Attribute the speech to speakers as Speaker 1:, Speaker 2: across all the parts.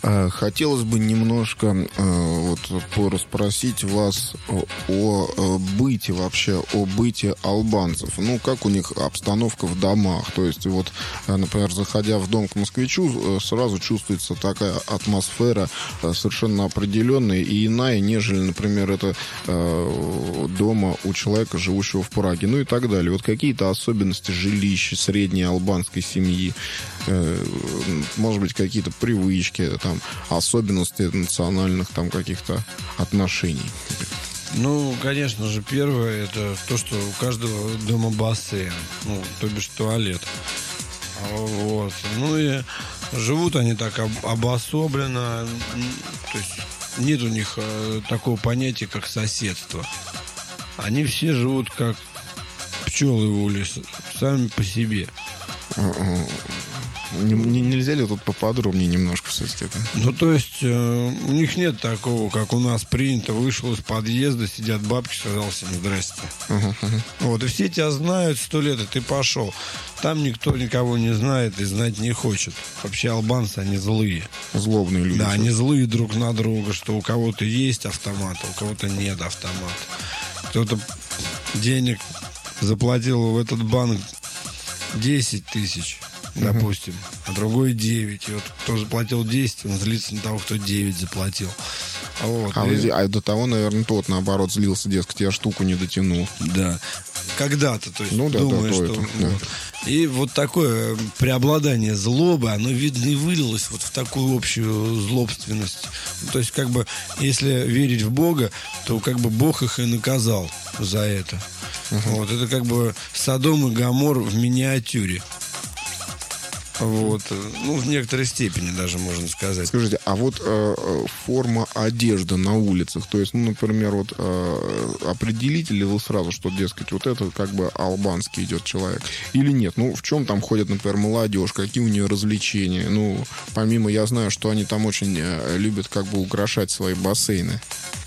Speaker 1: Хотелось бы немножко порасспросить вас о быте вообще, о быте албанцев. Ну, как у них обстановка в домах. То есть, вот, например, заходя в дом к москвичу, сразу чувствуется такая атмосфера совершенно определенная и иная, нежели, например, это дома у человека, живущего в Праге. Ну и так далее. Вот какие-то особенности жилища средней албанской семьи, может быть, какие-то привычки, там, особенности национальных там каких-то отношений.
Speaker 2: Ну, конечно же, первое, это то, что у каждого дома бассейн, ну, то бишь туалет. Вот. Ну и живут они так обособленно, то есть нет у них такого понятия, как соседство. Они все живут как пчелы в улей, сами по себе.
Speaker 1: Нельзя ли тут поподробнее немножко все-таки?
Speaker 2: Ну, то есть, у них нет такого, как у нас принято. Вышел из подъезда, сидят бабки, сказал всем здрасте. Вот, и все тебя знают 100 лет, и ты пошел. Там никто никого не знает и знать не хочет. Вообще албанцы, они злые.
Speaker 1: Злобные люди.
Speaker 2: Да, они злые друг на друга, что у кого-то есть автомат, а у кого-то нет автомата. Кто-то денег заплатил в этот банк 10 тысяч, допустим, а другой 9. И вот кто заплатил 10, он злится на того, кто 9 заплатил. Вот.
Speaker 1: А до того, наверное, тот, наоборот, злился, дескать, я штуку не дотянул.
Speaker 2: Да. Когда-то, то есть,
Speaker 1: ну, да,
Speaker 2: думаешь,
Speaker 1: да,
Speaker 2: что...
Speaker 1: это,
Speaker 2: вот.
Speaker 1: да.
Speaker 2: И вот такое преобладание злобы, оно, видно, и вылилось вот в такую общую злобственность. То есть, как бы, если верить в Бога, то как бы Бог их и наказал за это. Вот, это как бы Содом и Гомор в миниатюре. Вот. Ну, в некоторой степени даже можно сказать.
Speaker 1: Скажите, а вот форма одежды на улицах, то есть, ну, например, вот определите ли вы сразу, что, дескать, вот это как бы албанский идет человек, или нет? Ну, в чем там ходит, например, молодежь, какие у нее развлечения? Ну, помимо, я знаю, что они там очень любят как бы украшать свои бассейны.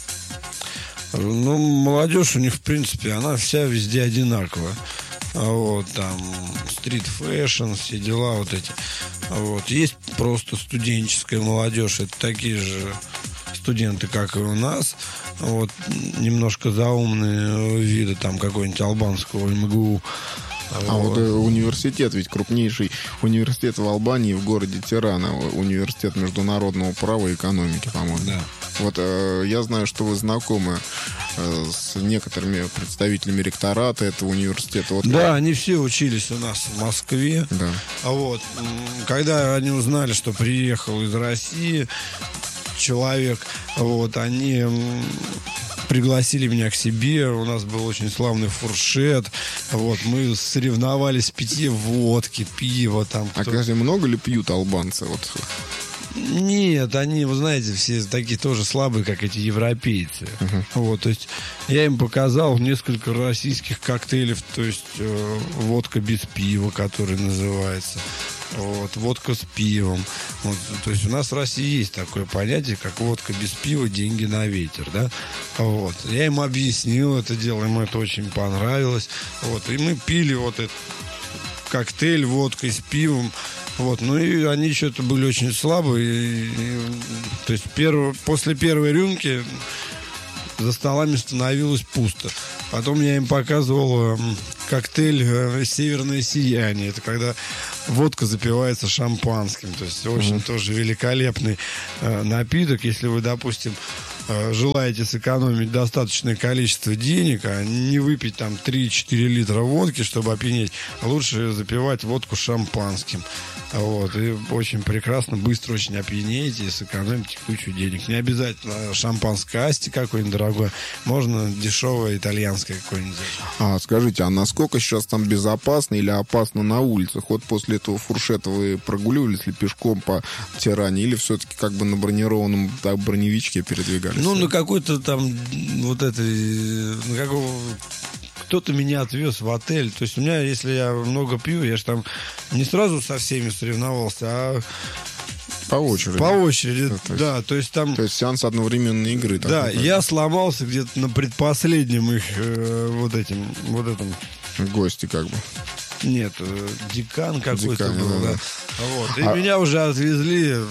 Speaker 2: Ну, молодежь у них, в принципе, она вся везде одинаковая. Вот, там, стрит-фэшн, все дела вот эти. Вот. Есть просто студенческая молодежь. Это такие же студенты, как и у нас. Вот, немножко заумные виды, там, какой-нибудь албанского МГУ.
Speaker 1: А вот университет, ведь крупнейший университет в Албании, в городе Тирана, университет международного права и экономики, по-моему.
Speaker 2: Да.
Speaker 1: Вот я знаю, что вы знакомы с некоторыми представителями ректората этого университета. Вот,
Speaker 2: да, они все учились у нас в Москве.
Speaker 1: Да.
Speaker 2: Вот. Когда они узнали, что приехал из России человек, вот, они пригласили меня к себе. У нас был очень славный фуршет. Вот, мы соревновались в питье водки, пива там.
Speaker 1: А, кстати, много ли пьют албанцы? Вот.
Speaker 2: Нет, они, вы знаете, все такие тоже слабые, как эти европейцы. Вот, то есть я им показал несколько российских коктейлей, то есть водка без пива, который называется. Вот, водка с пивом. Вот, то есть у нас в России есть такое понятие, как водка без пива, деньги на ветер, да? Вот. Я им объяснил это дело, им это очень понравилось. Вот, и мы пили вот этот коктейль водкой с пивом. Вот, ну и они что-то были очень слабые. То есть после первой рюмки за столами становилось пусто. Потом я им показывал коктейль «Северное сияние». Это когда водка запивается шампанским. То есть очень тоже великолепный напиток. Если вы, допустим, желаете сэкономить достаточное количество денег, а не выпить там 3-4 литра водки, чтобы опьянеть, лучше запивать водку шампанским. Вот, и очень прекрасно, быстро очень опьянеете и сэкономите кучу денег. Не обязательно шампанское Асти какое-нибудь дорогое, можно дешевое итальянское какое-нибудь.
Speaker 1: Скажите, а насколько сейчас там безопасно или опасно на улицах? Вот после этого фуршета вы прогуливались ли пешком по Тиране или все-таки как бы на бронированном броневичке передвигались?
Speaker 2: Ну, на какой-то там вот этой, на какого... Кто-то меня отвез в отель. То есть у меня, если я много пью, я же там не сразу со всеми соревновался, а
Speaker 1: по очереди.
Speaker 2: По очереди, да. То есть там...
Speaker 1: То есть сеанс одновременной игры.
Speaker 2: Да, я сломался где-то на предпоследнем их вот этом...
Speaker 1: Гости как бы.
Speaker 2: Нет, декан какой-то был,
Speaker 1: да.
Speaker 2: Вот. И меня уже отвезли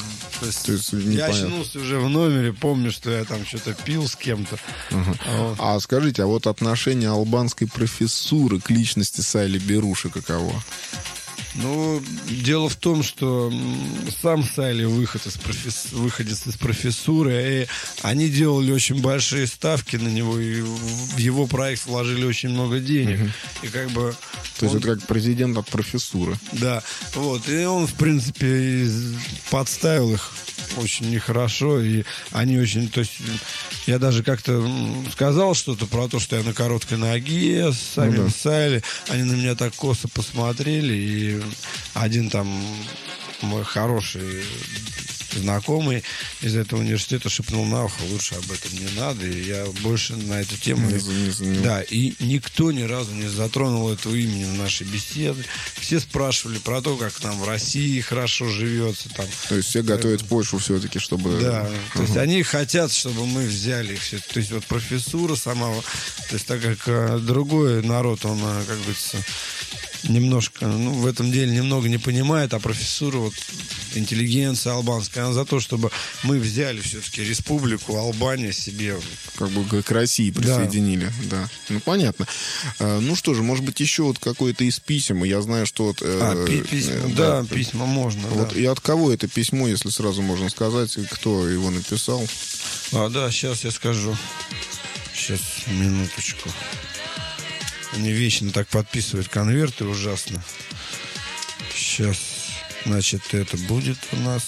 Speaker 1: То есть
Speaker 2: я
Speaker 1: непонятно.
Speaker 2: очнулся уже в номере, помню, что я там что-то пил с кем-то. Вот.
Speaker 1: А скажите, а вот отношение албанской профессуры к личности Сайли Беруши каково?
Speaker 2: Ну, дело в том, что сам Сайли выходец из профессуры, и они делали очень большие ставки на него, и в его проект вложили очень много денег. И как бы...
Speaker 1: То есть это как президент от профессуры.
Speaker 2: Да, вот, и он, в принципе, подставил их очень нехорошо, и они очень, то есть, я даже как-то сказал что-то про то, что я на короткой ноге с самим Сайли, они на меня так косо посмотрели, и один там мой хороший знакомый из этого университета шепнул на ухо: лучше об этом не надо, и я больше на эту тему... Да, и никто ни разу не затронул этого имени в нашей беседе. Все спрашивали про то, как нам в России хорошо живется. Там.
Speaker 1: То есть все готовят почву все-таки, чтобы...
Speaker 2: Да, то есть они хотят, чтобы мы взяли их все. То есть вот профессура сама, то есть так как другой народ, он, как говорится, немножко, ну, в этом деле немного не понимает, а профессура, вот, интеллигенция албанская, она за то, чтобы мы взяли все-таки республику Албания себе.
Speaker 1: Как бы к России присоединили, да. Ну, понятно. Ну что же, может быть, еще вот какое-то из писем. Я знаю, что... Вот,
Speaker 2: письма, письма можно.
Speaker 1: Вот, и от кого это письмо, если сразу можно сказать, кто его написал?
Speaker 2: Да, сейчас я скажу. Сейчас, минуточку. Они вечно так подписывают конверты, ужасно. Сейчас, значит, это будет у нас.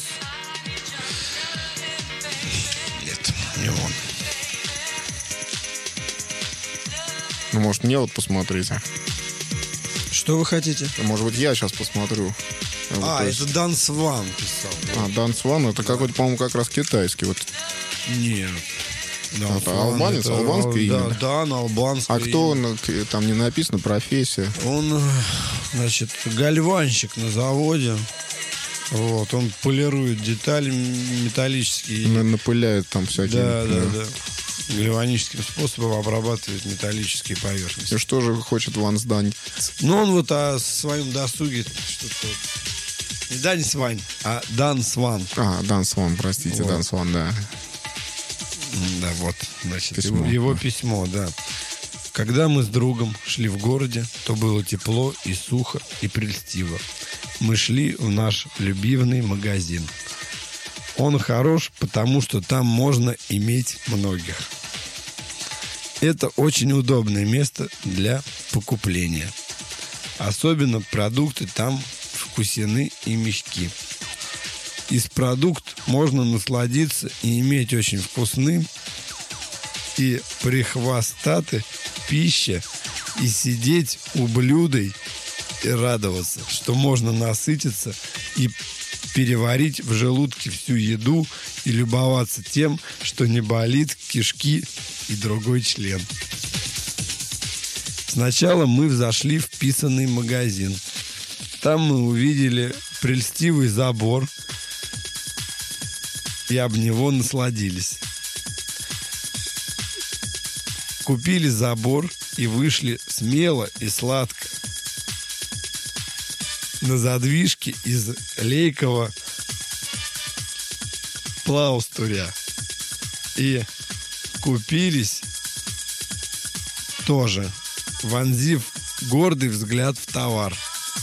Speaker 2: Нет, не он.
Speaker 1: Ну, может, мне вот посмотрите.
Speaker 2: Что вы хотите?
Speaker 1: Может быть, я сейчас посмотрю.
Speaker 2: Это Дан Сван писал.
Speaker 1: Дан Сван, это какой-то, по-моему, как раз китайский. Вот.
Speaker 2: Нет.
Speaker 1: Это албанец, албанское имя?
Speaker 2: Да, албанское.
Speaker 1: А кто он, там не написано, профессия?
Speaker 2: Он, значит, гальванщик на заводе. Вот, он полирует детали металлические.
Speaker 1: Напыляет там всякие.
Speaker 2: Да. Гальваническим способом обрабатывает металлические поверхности.
Speaker 1: И что же хочет Ван Сдань?
Speaker 2: Ну, он вот о своем досуге что-то... Не Дань Свань, а Дан Сван.
Speaker 1: Дан Сван, простите, вот. Дан Сван, да.
Speaker 2: Да, вот, значит, его письмо, да. Когда мы с другом шли в городе, то было тепло и сухо и прельстиво. Мы шли в наш любимый магазин. Он хорош, потому что там можно иметь многих. Это очень удобное место для покупления. Особенно продукты там вкусены и мягки. Из продуктов можно насладиться и иметь очень вкусным и прихвастаты пища, и сидеть у блюдой и радоваться, что можно насытиться и переварить в желудке всю еду и любоваться тем, что не болит кишки и другой член. Сначала мы взошли в писанный магазин. Там мы увидели прельстивый забор и об него насладились. Купили забор и вышли смело и сладко на задвижке из лейкового плаустуря. И купились тоже, вонзив гордый взгляд в товар.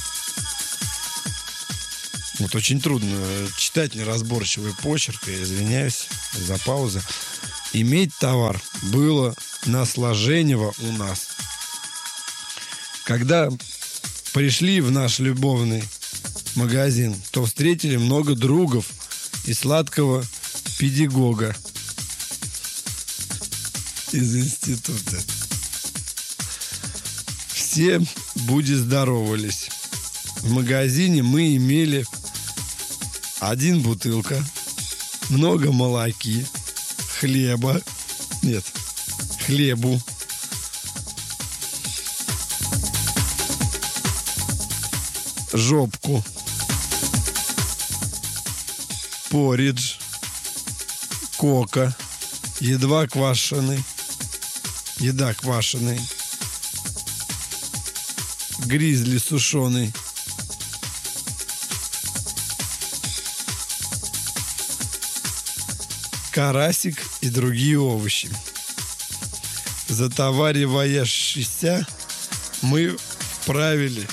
Speaker 2: Вот очень трудно читать неразборчивый почерк, я извиняюсь за паузу. Иметь товар было наслаждениево у нас. Когда пришли в наш любовный магазин, то встретили много другов и сладкого педагога из института. Все будь здоровались. В магазине мы имели 1 бутылка, много молоки, хлебу, жопку, поридж, кока, еда квашеный, гризли сушеный, карасик и другие овощи. Затовариваясь, мы вправили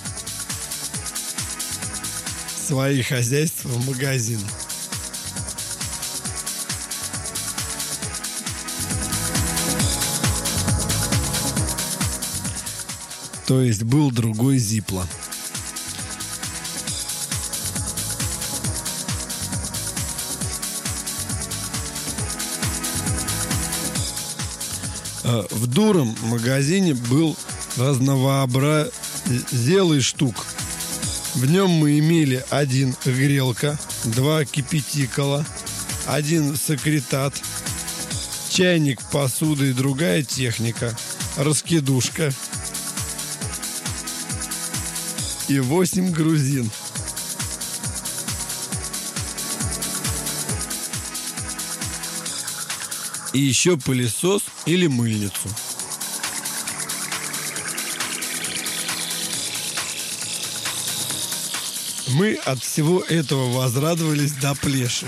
Speaker 2: свои хозяйства в магазин. То есть был другой Зипло. В дуром магазине был разновообразелый штук. В нем мы имели 1 грелка, 2 кипятикола, 1 сакритат, чайник, посуда и другая техника, раскидушка и 8 грузин. И еще пылесос или мыльницу. Мы от всего этого возрадовались до плеши.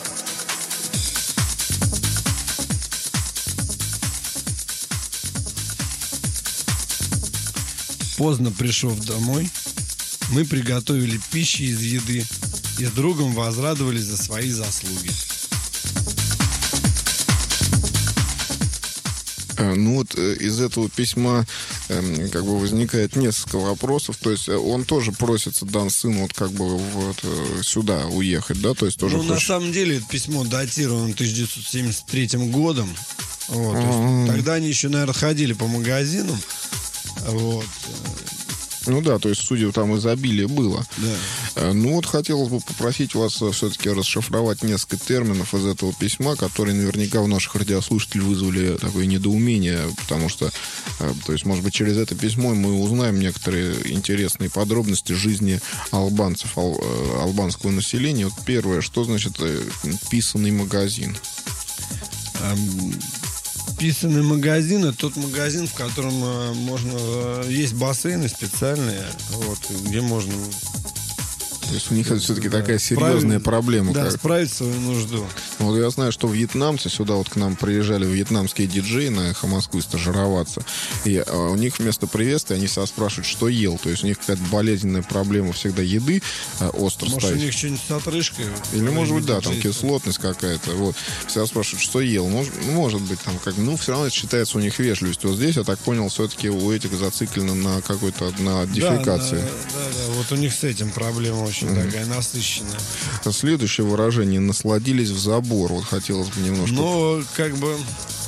Speaker 2: Поздно пришел домой, мы приготовили пищи из еды и с другом возрадовались за свои заслуги.
Speaker 1: Ну вот из этого письма как бы возникает несколько вопросов. То есть он тоже просится, дан сын, вот как бы вот сюда уехать, да? То есть тоже
Speaker 2: на самом деле это письмо датировано 1973 годом. Вот, то есть тогда они еще, наверное, ходили по магазинам. Вот.
Speaker 1: Ну да, то есть, судя, там изобилие было.
Speaker 2: Да.
Speaker 1: Ну вот хотелось бы попросить вас все-таки расшифровать несколько терминов из этого письма, которые наверняка у наших радиослушателей вызвали такое недоумение, потому что, то есть, может быть, через это письмо мы узнаем некоторые интересные подробности жизни албанцев, албанского населения. Вот первое, что значит писанный магазин?
Speaker 2: Писанный магазин — это тот магазин, в котором можно... Есть бассейны специальные, вот, где можно...
Speaker 1: То есть у них это все-таки такая серьезная проблема.
Speaker 2: Да, справить свою нужду.
Speaker 1: Вот я знаю, что вьетнамцы сюда вот к нам приезжали вьетнамские диджеи на «Эхо Москвы» стажироваться. И у них вместо приветствия они себя спрашивают, что ел. То есть у них какая-то болезненная проблема всегда еды остро
Speaker 2: может,
Speaker 1: ставить.
Speaker 2: у них что-нибудь с отрыжкой?
Speaker 1: Или, может быть, да, там кислотность какая-то. Вот. Всегда спрашивают, что ел. Может быть, там как... Ну, все равно это считается у них вежливостью. Вот здесь, я так понял, все-таки у этих зациклено на какой-то, на дефекации.
Speaker 2: Да. Вот у них с этим проблема очень такая насыщенная.
Speaker 1: Следующее выражение: насладились в забор. Вот хотелось бы немножко...
Speaker 2: Но как бы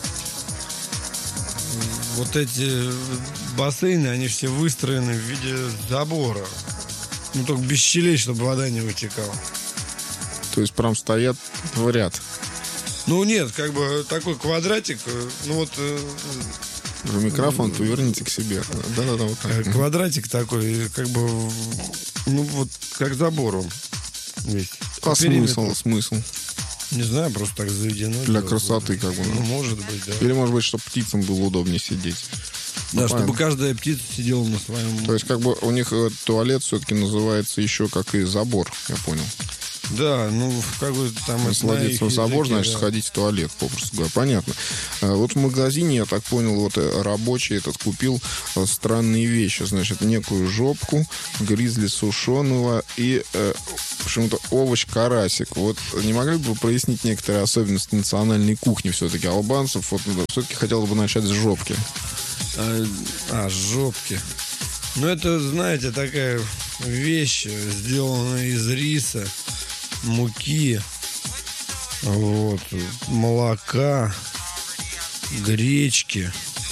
Speaker 2: вот эти бассейны, они все выстроены в виде забора. Ну, только без щелей, чтобы вода не вытекала.
Speaker 1: То есть прям стоят в ряд.
Speaker 2: Ну, нет, как бы такой квадратик, ну вот...
Speaker 1: Микрофон поверните к себе. Да, вот так.
Speaker 2: Квадратик такой, как бы, ну вот, как забор он весь.
Speaker 1: А смысл?
Speaker 2: Не знаю, просто так заведено.
Speaker 1: Для красоты, как бы.
Speaker 2: Ну, может быть, да.
Speaker 1: Или, может быть, чтобы птицам было удобнее сидеть.
Speaker 2: Да, чтобы каждая птица сидела на своем...
Speaker 1: То есть, как бы, у них туалет все-таки называется еще как и забор, я понял.
Speaker 2: Да, ну, как бы там...
Speaker 1: Насладиться в забор,
Speaker 2: языке,
Speaker 1: значит, сходить в туалет, попросту говоря. Понятно. Вот в магазине, я так понял, вот рабочий этот купил странные вещи. Значит, некую жопку, гризли сушеного и почему-то овощ-карасик. Вот не могли бы вы прояснить некоторые особенности национальной кухни все-таки албанцев? Вот все-таки хотелось бы начать с жопки.
Speaker 2: Жопки. Ну, это, знаете, такая вещь, сделанная из риса, муки, вот, молока, гречки,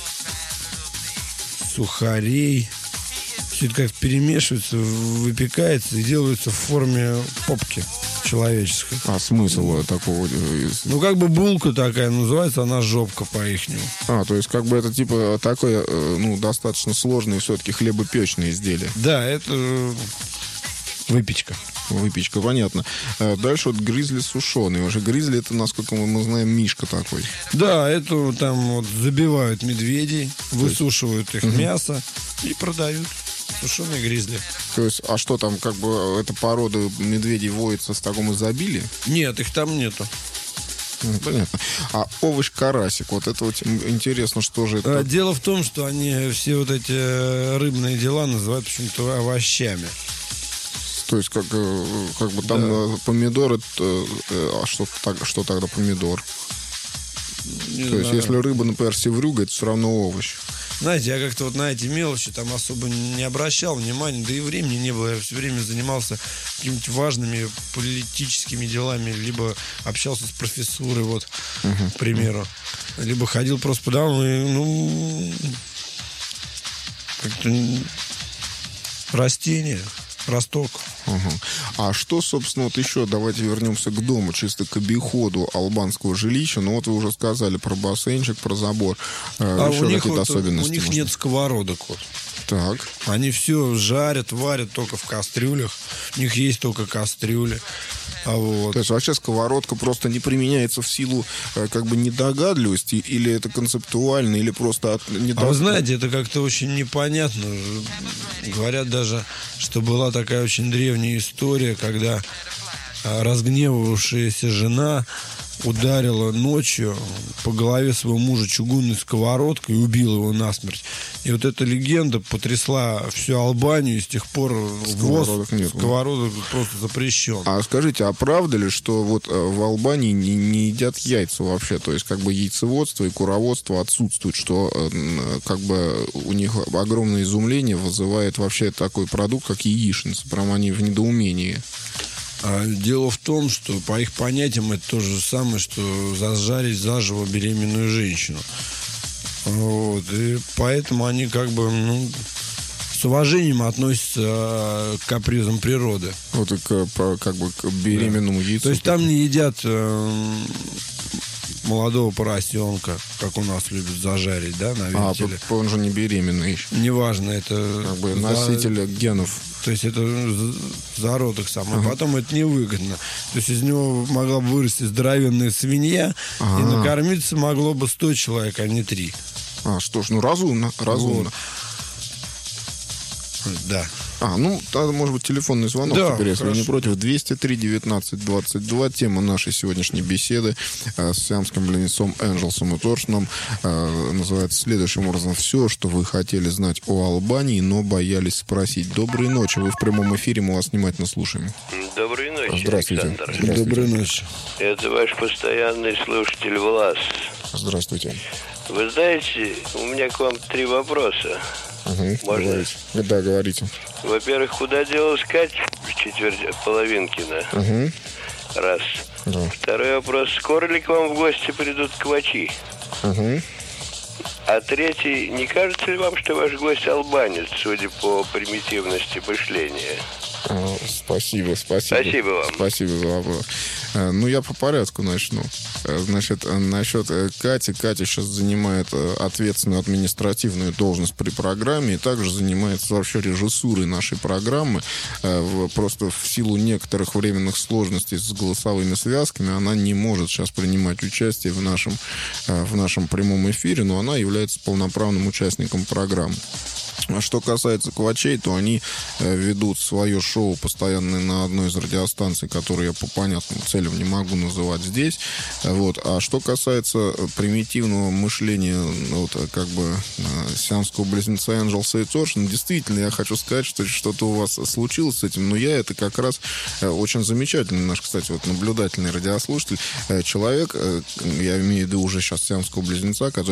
Speaker 2: сухарей. Все это как перемешивается, выпекается и делается в форме попки человеческой.
Speaker 1: А смысл такого?
Speaker 2: Ну, как бы булка такая, называется она жопка по-ихнему.
Speaker 1: То есть, как бы это типа такое, ну, достаточно сложное все-таки хлебопечное изделие.
Speaker 2: Да, это выпечка.
Speaker 1: Выпечка, понятно. Дальше вот гризли сушеный. Уже гризли — это, насколько мы знаем, мишка такой.
Speaker 2: Да, это там вот забивают медведей, высушивают их мясо и продают. Сушеные гризли.
Speaker 1: То есть, а что там, как бы, эта порода медведей водится в таком изобилии?
Speaker 2: Нет, их там нету.
Speaker 1: Понятно. А овощ-карасик, вот это вот интересно, что же это?
Speaker 2: Дело в том, что они все вот эти рыбные дела называют почему-то овощами.
Speaker 1: То есть, как бы там помидор, а что тогда помидор? То есть, если рыба, например, севрюга, это все равно овощ.
Speaker 2: Знаете, я как-то вот на эти мелочи там особо не обращал внимания, да и времени не было. Я все время занимался какими-то важными политическими делами, либо общался с профессурой, вот, к примеру. Либо ходил просто по домам, как-то растения. Росток.
Speaker 1: А что, собственно, вот еще, давайте вернемся к дому, чисто к обиходу албанского жилища. Ну, вот вы уже сказали про бассейнчик, про забор. Еще
Speaker 2: у них
Speaker 1: какие-то особенности?
Speaker 2: У них нет сковородок. Вот.
Speaker 1: Так.
Speaker 2: Они все жарят, варят только в кастрюлях. У них есть только кастрюли. Вот.
Speaker 1: То есть вообще сковородка просто не применяется в силу как бы недогадливости, или это концептуально, или просто от недогадливости?
Speaker 2: А вы знаете, это как-то очень непонятно. Говорят даже, что была такая очень древняя история, когда разгневавшаяся жена ударила ночью по голове своего мужа чугунной сковородкой и убила его насмерть. И вот эта легенда потрясла всю Албанию, и с тех пор сковородок просто запрещен.
Speaker 1: А скажите, а правда ли, что вот в Албании не едят яйца вообще? То есть как бы яйцеводство и куроводство отсутствует, что как бы у них огромное изумление вызывает вообще такой продукт, как яичница. Прям они в недоумении.
Speaker 2: Дело в том, что по их понятиям это то же самое, что зажарить заживо беременную женщину. Вот. И поэтому они как бы с уважением относятся к капризам природы.
Speaker 1: Вот и как бы к беременному яйцу.
Speaker 2: То есть там не едят молодого поросенка, как у нас любят зажарить, да, на вертеле.
Speaker 1: Он же не беременный еще.
Speaker 2: Неважно, это...
Speaker 1: Как бы носитель генов.
Speaker 2: То есть это зародок сам. А потом это невыгодно. То есть из него могла бы вырасти здоровенная свинья, и накормиться могло бы 100 человек, а не 3.
Speaker 1: Что ж, разумно.
Speaker 2: Вот. Да.
Speaker 1: Тогда, может быть, телефонный звонок теперь, если вы не против. 203-19-22. Тема нашей сегодняшней беседы с сиамским близнецом Энджелсом и Торшином называется следующим образом: все, что вы хотели знать о Албании, но боялись спросить. Доброй ночи. Вы в прямом эфире, мы вас внимательно слушаем.
Speaker 3: Доброй ночи,
Speaker 1: Здравствуйте.
Speaker 3: Александр.
Speaker 2: Доброй ночи.
Speaker 3: Это ваш постоянный слушатель Влас.
Speaker 1: Здравствуйте.
Speaker 3: Вы знаете, у меня к вам 3 вопроса. Можно?
Speaker 1: Говорите. Да, говорите.
Speaker 3: Во-первых, куда делась Катя Половинкина? Раз.
Speaker 1: Да.
Speaker 3: Второй вопрос. Скоро ли к вам в гости придут квачи? А третий. Не кажется ли вам, что ваш гость албанец, судя по примитивности мышления?
Speaker 1: Спасибо.
Speaker 3: Спасибо вам.
Speaker 1: Спасибо за вопрос. Я по порядку начну. Значит, насчет Кати. Катя сейчас занимает ответственную административную должность при программе и также занимается вообще режиссурой нашей программы. Просто в силу некоторых временных сложностей с голосовыми связками она не может сейчас принимать участие в нашем прямом эфире, но она является полноправным участником программы. А что касается квачей, то они ведут свое шоу постоянно на одной из радиостанций, которую я по понятным целям не могу называть здесь. Вот. А что касается примитивного мышления как бы сиамского близнеца Энджелса и Торшина, действительно, я хочу сказать, что что-то у вас случилось с этим, но я это как раз очень замечательный наш, кстати, наблюдательный радиослушатель, человек, я имею в виду уже сейчас сиамского близнеца, который